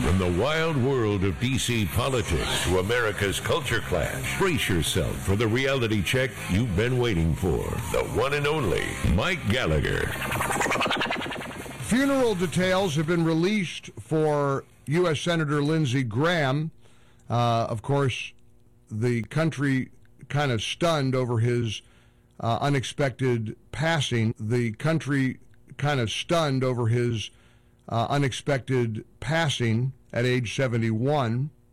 From the wild world of D.C. politics to America's culture clash, brace yourself for the reality check you've been waiting for. The one and only Mike Gallagher. Funeral details have been released for U.S. Senator Lindsey Graham. Of course, the country kind of stunned over his unexpected passing. The country kind of stunned over his unexpected passing at age 71.